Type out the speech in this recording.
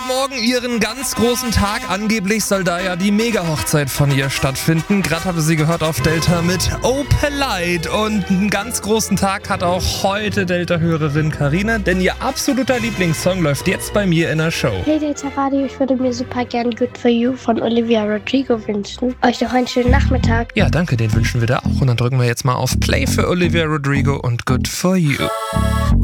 morgen ihren ganz großen Tag. Angeblich soll da ja die Mega-Hochzeit von ihr stattfinden. Gerade habe sie gehört auf Delta mit Oh Polite. Und einen ganz großen Tag hat auch heute Delta-Hörerin Karina, denn ihr absoluter Lieblingssong läuft jetzt bei mir in der Show. Hey Delta Radio, ich würde mir super gern Good For You von Olivia Rodrigo wünschen. Euch noch einen schönen Nachmittag. Ja, danke, den wünschen wir da auch. Und dann drücken wir jetzt mal auf Play für Olivia Rodrigo und Good For You.